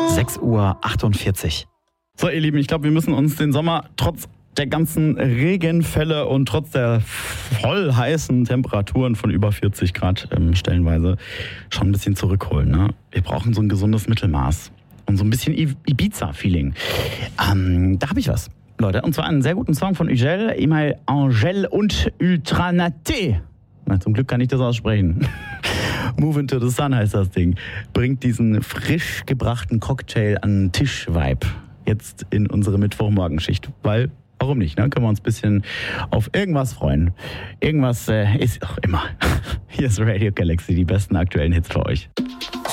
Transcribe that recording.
6:48 Uhr. So, ihr Lieben, ich glaube, wir müssen uns den Sommer trotz der ganzen Regenfälle und trotz der voll heißen Temperaturen von über 40 Grad stellenweise schon ein bisschen zurückholen. Ne? Wir brauchen so ein gesundes Mittelmaß und so ein bisschen Ibiza-Feeling. Da habe ich was, Leute, und zwar einen sehr guten Song von Ugel, Email Angèle und Ultranaté. Na, zum Glück kann ich das aussprechen. Move into the Sun heißt das Ding. Bringt diesen frisch gebrachten Cocktail an Tisch-Vibe jetzt in unsere Mittwochmorgenschicht, weil warum nicht, ne? Können wir uns ein bisschen auf irgendwas freuen. Irgendwas ist auch immer. Hier ist Radio Galaxy, die besten aktuellen Hits für euch.